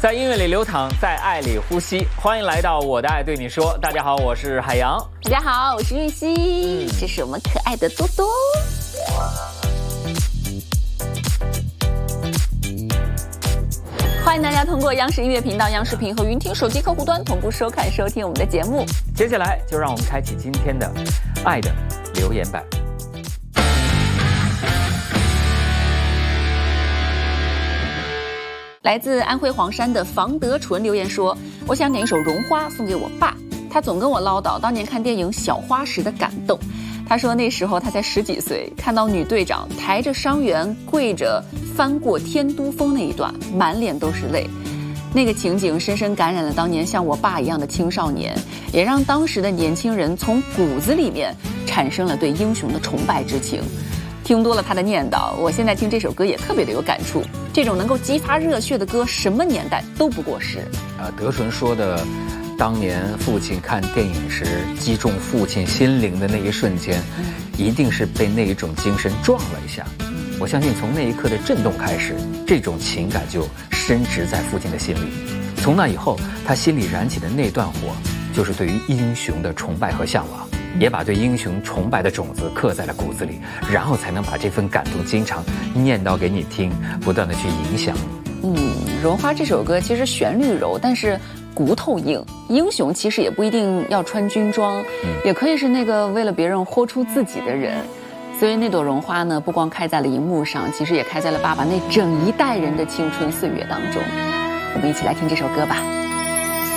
在音乐里流淌，在爱里呼吸。欢迎来到我的爱对你说。大家好，我是海洋。 大家好，我是玉溪。这是我们可爱的多多。欢迎大家通过央视音乐频道、央视频和云听手机客户端同步收看收听我们的节目。 接下来就让我们开启今天的爱的留言板。 来自安徽黄山的房德纯留言说，我想点一首《绒花》送给我爸，他总跟我唠叨当年看电影《小花》时的感动。他说那时候他才10几岁，看到女队长抬着伤员跪着翻过天都峰那一段，满脸都是泪。那个情景深深感染了当年像我爸一样的青少年，也让当时的年轻人从骨子里面产生了对英雄的崇拜之情。听多了他的念叨，我现在听这首歌也特别的有感触。这种能够激发热血的歌，什么年代都不过时。 德纯说的，当年父亲看电影时击中父亲心灵的那一瞬间，一定是被那一种精神撞了一下。我相信从那一刻的震动开始，这种情感就深植在父亲的心里。从那以后，他心里燃起的那段火，就是对于英雄的崇拜和向往。也把对英雄崇拜的种子刻在了骨子里，然后才能把这份感动经常念叨给你听，不断的去影响你。 绒花这首歌其实旋律柔，但是骨头硬。英雄其实也不一定要穿军装，也可以是那个为了别人豁出自己的人。所以那朵绒花呢，不光开在了荧幕上，其实也开在了爸爸那整一代人的青春岁月当中。我们一起来听这首歌吧。